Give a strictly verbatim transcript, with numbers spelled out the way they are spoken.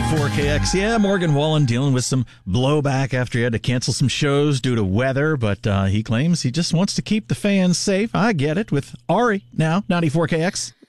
ninety-four K X. Yeah, Morgan Wallen dealing with some blowback after he had to cancel some shows due to weather, but uh, he claims he just wants to keep the fans safe. I get it. With Ari now, ninety-four K X.